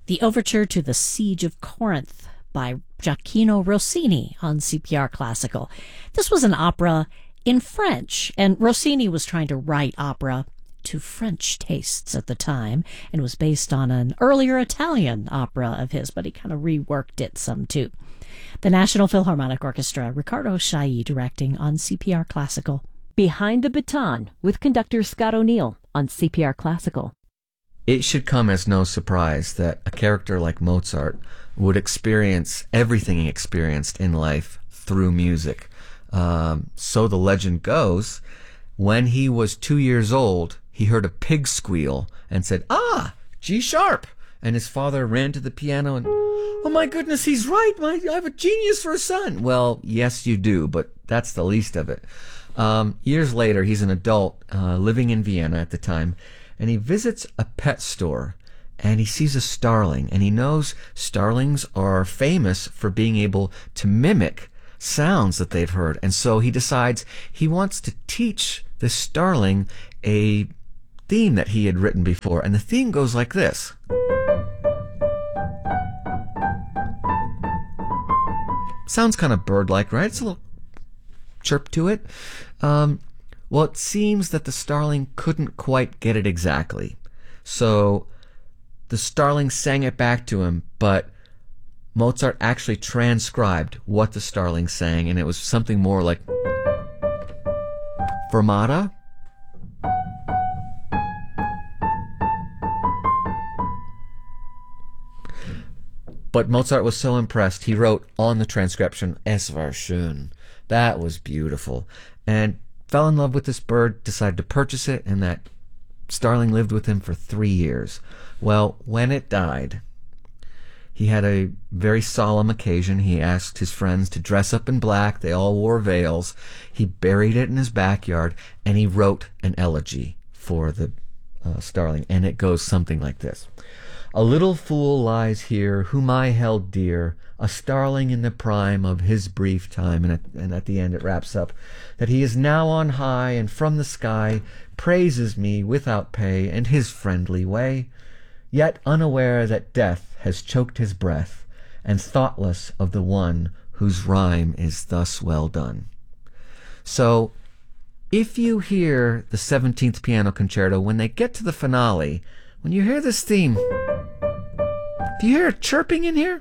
the overture to The Siege of Corinth by Gioacchino Rossini on CPR Classical. This was an opera in French, and Rossini was trying to write opera to French tastes at the time, and was based on an earlier Italian opera of his, but he kind of reworked it some too. The National Philharmonic Orchestra, Ricardo Chailly directing on CPR Classical. Behind the Baton with conductor Scott O'Neill on CPR Classical. It should come as no surprise that a character like Mozart would experience everything he experienced in life through music. So the legend goes, when he was 2 years old, he heard a pig squeal and said, "Ah, G sharp." And his father ran to the piano and, "Oh my goodness, he's right. I have a genius for a son." Well, yes, you do, but that's the least of it. Years later, he's an adult living in Vienna at the time, and he visits a pet store, and he sees a starling, and he knows starlings are famous for being able to mimic sounds that they've heard, and so he decides he wants to teach this starling a theme that he had written before, and the theme goes like this. Sounds kind of bird-like, right? It's a little chirp to it. Well, it seems that the starling couldn't quite get it exactly. So the starling sang it back to him, but Mozart actually transcribed what the starling sang, and it was something more like fermata. But Mozart was so impressed, he wrote on the transcription, "Es war schön." That was beautiful. And fell in love with this bird, decided to purchase it, and that starling lived with him for 3 years. Well, when it died, he had a very solemn occasion. He asked his friends to dress up in black. They all wore veils. He buried it in his backyard, and he wrote an elegy for the starling. And it goes something like this. "A little fool lies here, whom I held dear, a starling in the prime of his brief time." And at the end it wraps up that he is now on high, and from the sky praises me without pay and his friendly way, yet unaware that death has choked his breath, and thoughtless of the one whose rhyme is thus well done. So if you hear the 17th Piano Concerto, when they get to the finale, when you hear this theme, do you hear it chirping in here?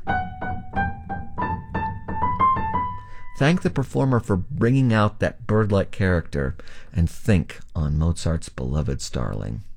Thank the performer for bringing out that bird-like character, and think on Mozart's beloved starling.